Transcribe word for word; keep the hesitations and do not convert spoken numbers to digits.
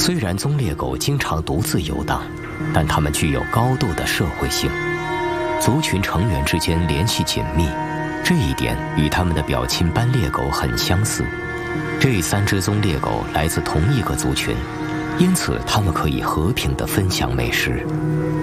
虽然棕猎狗经常独自游荡，但它们具有高度的社会性，族群成员之间联系紧密，这一点与它们的表亲斑鬣狗很相似。这三只棕猎狗来自同一个族群，因此它们可以和平地分享美食。